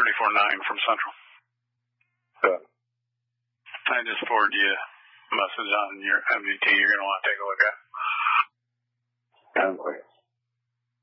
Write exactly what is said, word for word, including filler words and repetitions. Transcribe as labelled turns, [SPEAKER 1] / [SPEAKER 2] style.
[SPEAKER 1] thirty-four nine from Central.
[SPEAKER 2] Yeah.
[SPEAKER 1] I just forwarded you a message on your M D T you're going to want to take a look at.